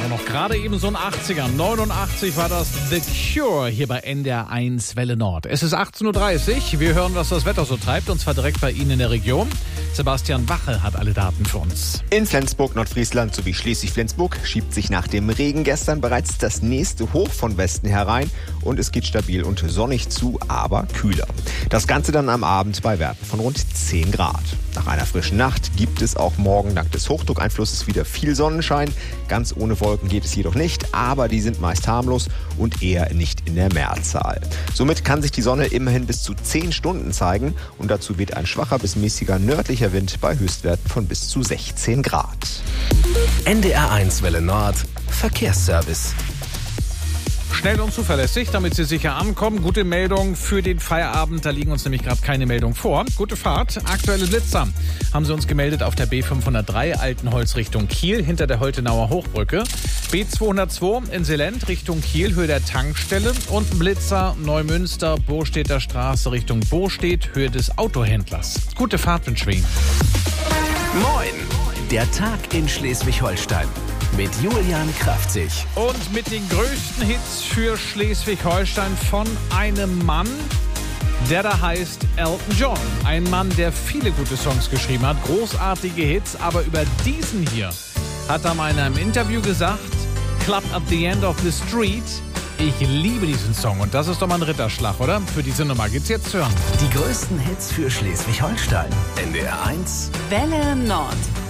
auch noch gerade eben so ein 80er. 89 war das The Cure hier bei NDR 1 Welle Nord. Es ist 18.30 Uhr. Wir hören, was das Wetter so treibt, und zwar direkt bei Ihnen in der Region. Sebastian Wache hat alle Daten für uns. In Flensburg, Nordfriesland sowie Schleswig-Flensburg schiebt sich nach dem Regen gestern bereits das nächste Hoch von Westen herein und es geht stabil und sonnig zu, aber kühler. Das Ganze dann am Abend bei Werten von rund 10 Grad. Nach einer frischen Nacht gibt es auch morgen dank des Hochdruckeinflusses wieder viel Sonnenschein. Ganz ohne Wolken geht es jedoch nicht, aber die sind meist harmlos und eher nicht in der Mehrzahl. Somit kann sich die Sonne immerhin bis zu 10 Stunden zeigen und dazu weht ein schwacher bis mäßiger nördlicher Wind bei Höchstwerten von bis zu 16 Grad. NDR 1 Welle Nord Verkehrsservice. Schnell und zuverlässig, damit Sie sicher ankommen. Gute Meldung für den Feierabend. Da liegen uns nämlich gerade keine Meldung vor. Gute Fahrt. Aktuelle Blitzer haben Sie uns gemeldet auf der B503 Altenholz Richtung Kiel hinter der Holtenauer Hochbrücke. B202 in Selend Richtung Kiel, Höhe der Tankstelle. Und ein Blitzer Neumünster, Bostädter Straße Richtung Bostedt, Höhe des Autohändlers. Gute Fahrt wünsche ich Ihnen. Moin! Der Tag in Schleswig-Holstein. Mit Julian Kraftzig. Und mit den größten Hits für Schleswig-Holstein von einem Mann, der da heißt Elton John. Ein Mann, der viele gute Songs geschrieben hat, großartige Hits. Aber über diesen hier hat er mal in einem Interview gesagt, Club at the End of the Street. Ich liebe diesen Song und das ist doch mal ein Ritterschlag, oder? Für diese Nummer geht's jetzt zu hören. Die größten Hits für Schleswig-Holstein. NDR 1 Welle Nord.